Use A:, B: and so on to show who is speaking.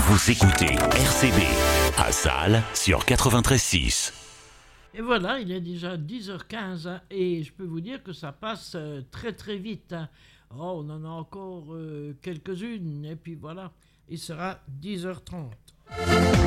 A: Vous écoutez RCB à Salles sur 93.6.
B: Et voilà, il est déjà 10h15 hein, et je peux vous dire que ça passe très très vite. Hein. Oh, on en a encore quelques-unes et puis voilà, il sera 10h30.